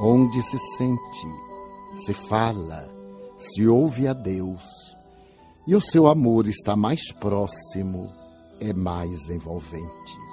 onde se sente, se fala, se ouve a Deus, e o seu amor está mais próximo, é mais envolvente.